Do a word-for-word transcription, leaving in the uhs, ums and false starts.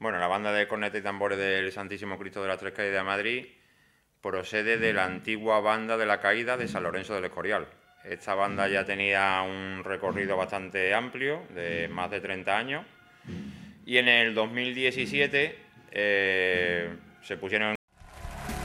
Bueno, la banda de cornetas y tambores del Santísimo Cristo de las Tres Caídas de Madrid procede de la antigua banda de la Caída de San Lorenzo del Escorial. Esta banda ya tenía un recorrido bastante amplio, de más de treinta años, y en el dos mil diecisiete eh, se pusieron